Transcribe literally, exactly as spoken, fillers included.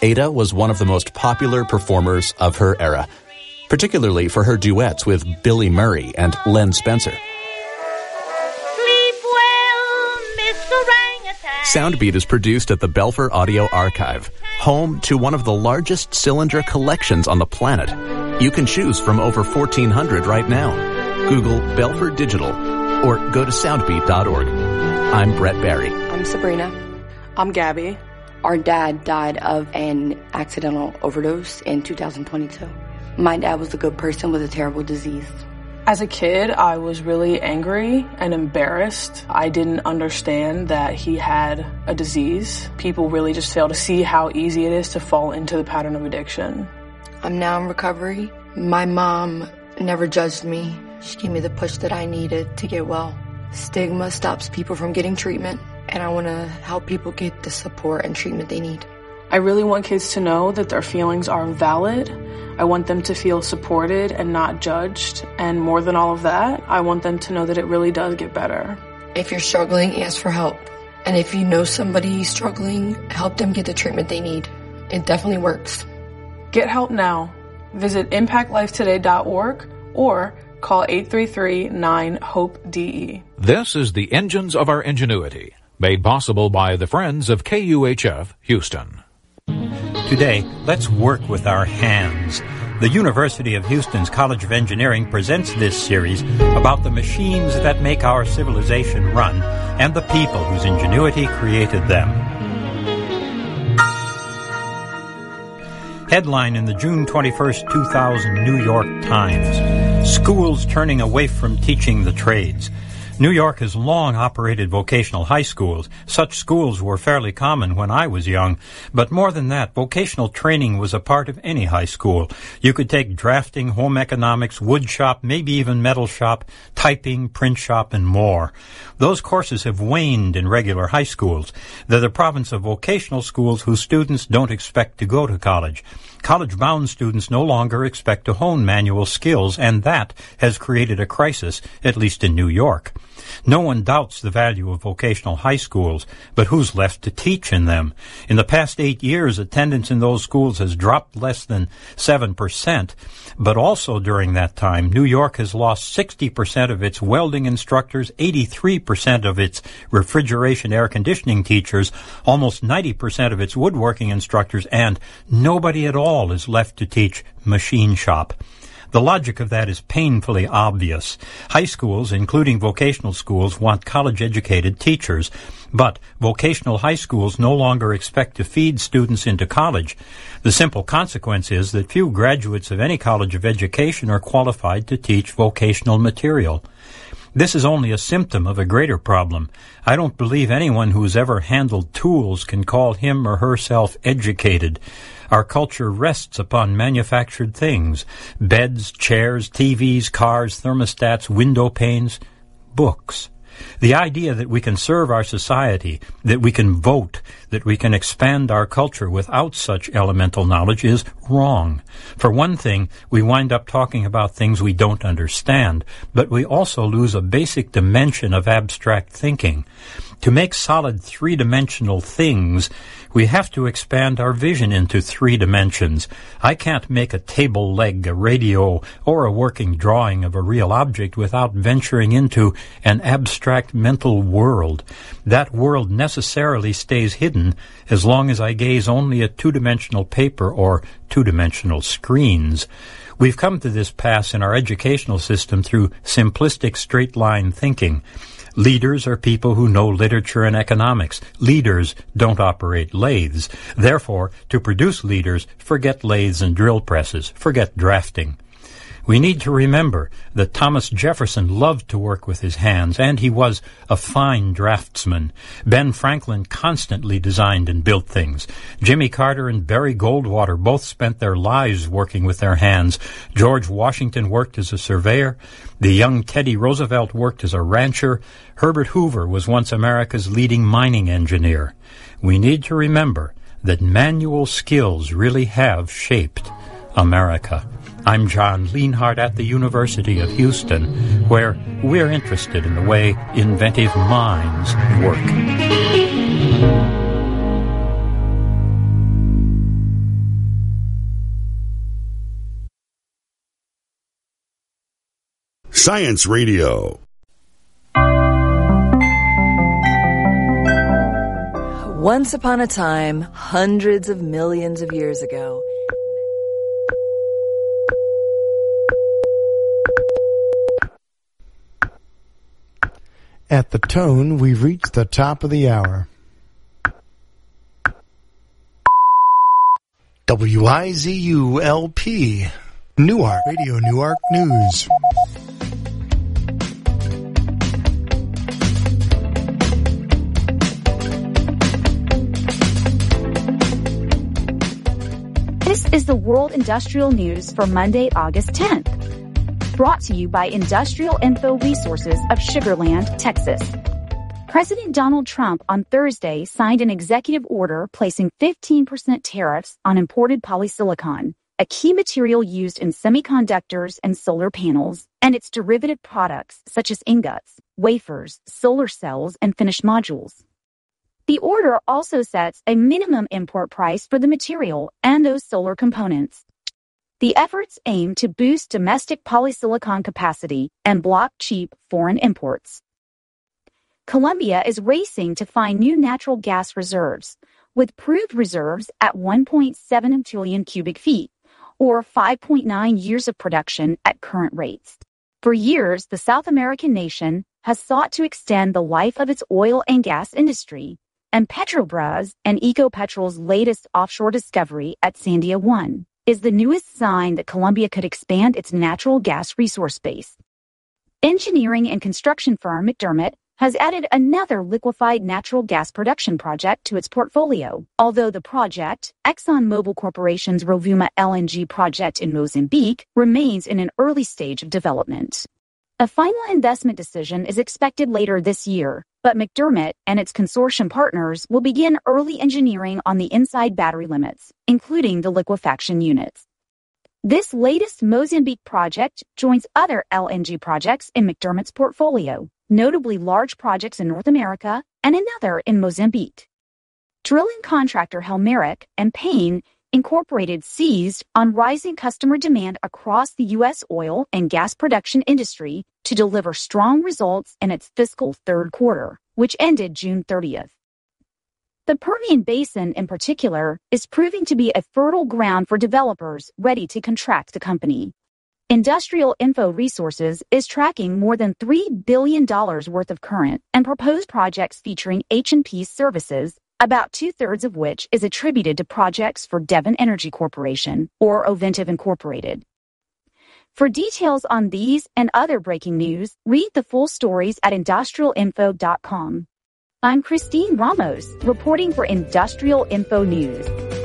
Ada was one of the most popular performers of her era, particularly for her duets with Billy Murray and Len Spencer. Sleep well, Mister Orangutan. Soundbeat is produced at the Belfer Audio Archive, home to one of the largest cylinder collections on the planet. You can choose from over fourteen hundred right now. Google Belfer Digital or go to soundbeat dot org. I'm Brett Barry. I'm Sabrina. I'm Gabby. Our dad died of an accidental overdose in two thousand twenty-two. My dad was a good person with a terrible disease. As a kid, I was really angry and embarrassed. I didn't understand that he had a disease. People really just fail to see how easy it is to fall into the pattern of addiction. I'm now in recovery. My mom never judged me. She gave me the push that I needed to get well. Stigma stops people from getting treatment, and I want to help people get the support and treatment they need. I really want kids to know that their feelings are valid. I want them to feel supported and not judged. And more than all of that, I want them to know that it really does get better. If you're struggling, ask for help. And if you know somebody struggling, help them get the treatment they need. It definitely works. Get help now. Visit impact life today dot org or call eight three three, nine, HOPE, D E. This is the Engines of Our Ingenuity, made possible by the Friends of K U H F Houston. Today, let's work with our hands. The University of Houston's College of Engineering presents this series about the machines that make our civilization run and the people whose ingenuity created them. Headline in the June twenty-first, two thousand New York Times: Schools turning away from teaching the trades. New York has long operated vocational high schools. Such schools were fairly common when I was young. But more than that, vocational training was a part of any high school. You could take drafting, home economics, wood shop, maybe even metal shop, typing, print shop, and more. Those courses have waned in regular high schools. They're the province of vocational schools whose students don't expect to go to college. College-bound students no longer expect to hone manual skills, and that has created a crisis, at least in New York. No one doubts the value of vocational high schools, but who's left to teach in them? In the past eight years, attendance in those schools has dropped less than seven percent, but also during that time, New York has lost sixty percent of its welding instructors, eighty-three percent of its refrigeration air conditioning teachers, almost ninety percent of its woodworking instructors, and nobody at all is left to teach machine shop. The logic of that is painfully obvious. High schools, including vocational schools, want college-educated teachers, but vocational high schools no longer expect to feed students into college. The simple consequence is that few graduates of any college of education are qualified to teach vocational material. This is only a symptom of a greater problem. I don't believe anyone who's ever handled tools can call him or herself educated. Our culture rests upon manufactured things: beds, chairs, T Vs, cars, thermostats, window panes, books. The idea that we can serve our society, that we can vote, that we can expand our culture without such elemental knowledge is wrong. For one thing, we wind up talking about things we don't understand, but we also lose a basic dimension of abstract thinking. To make solid three-dimensional things, we have to expand our vision into three dimensions. I can't make a table leg, a radio, or a working drawing of a real object without venturing into an abstract mental world. That world necessarily stays hidden as long as I gaze only at two-dimensional paper or two-dimensional screens. We've come to this pass in our educational system through simplistic straight-line thinking. Leaders are people who know literature and economics. Leaders don't operate lathes. Therefore, to produce leaders, forget lathes and drill presses. Forget drafting. We need to remember that Thomas Jefferson loved to work with his hands, and he was a fine draftsman. Ben Franklin constantly designed and built things. Jimmy Carter and Barry Goldwater both spent their lives working with their hands. George Washington worked as a surveyor. The young Teddy Roosevelt worked as a rancher. Herbert Hoover was once America's leading mining engineer. We need to remember that manual skills really have shaped America. I'm John Lienhardt at the University of Houston, where we're interested in the way inventive minds work. Science Radio. Once upon a time, hundreds of millions of years ago, at the tone, we've reached the top of the hour. W I Z U L P, Newark, Radio Newark News. This is the World Industrial News for Monday, August tenth. Brought to you by Industrial Info Resources of Sugar Land, Texas. President Donald Trump on Thursday signed an executive order placing fifteen percent tariffs on imported polysilicon, a key material used in semiconductors and solar panels, and its derivative products such as ingots, wafers, solar cells, and finished modules. The order also sets a minimum import price for the material and those solar components. The efforts aim to boost domestic polysilicon capacity and block cheap foreign imports. Colombia is racing to find new natural gas reserves, with proved reserves at one point seven trillion cubic feet, or five point nine years of production at current rates. For years, the South American nation has sought to extend the life of its oil and gas industry, and Petrobras and Ecopetrol's latest offshore discovery at Sandia one is the newest sign that Colombia could expand its natural gas resource base. Engineering and construction firm McDermott has added another liquefied natural gas production project to its portfolio, although the project, ExxonMobil Corporation's Rovuma L N G project in Mozambique, remains in an early stage of development. A final investment decision is expected later this year, but McDermott and its consortium partners will begin early engineering on the inside battery limits, including the liquefaction units. This latest Mozambique project joins other L N G projects in McDermott's portfolio, notably large projects in North America and another in Mozambique. Drilling contractor Helmerich and Payne Incorporated seized on rising customer demand across the U S oil and gas production industry to deliver strong results in its fiscal third quarter, which ended June thirtieth. The Permian Basin, in particular, is proving to be a fertile ground for developers ready to contract the company. Industrial Info Resources is tracking more than three billion dollars worth of current and proposed projects featuring H and P services, about two-thirds of which is attributed to projects for Devon Energy Corporation, or Oventive Incorporated. For details on these and other breaking news, read the full stories at industrial info dot com. I'm Christine Ramos, reporting for Industrial Info News.